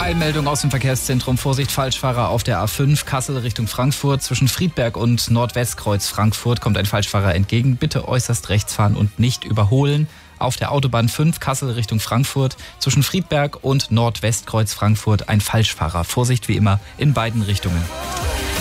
Eilmeldung aus dem Verkehrszentrum. Vorsicht, Falschfahrer auf der A5 Kassel Richtung Frankfurt. Zwischen Friedberg und Nordwestkreuz Frankfurt kommt ein Falschfahrer entgegen. Bitte äußerst rechts fahren und nicht überholen. Auf der Autobahn 5 Kassel Richtung Frankfurt. Zwischen Friedberg und Nordwestkreuz Frankfurt ein Falschfahrer. Vorsicht wie immer in beiden Richtungen.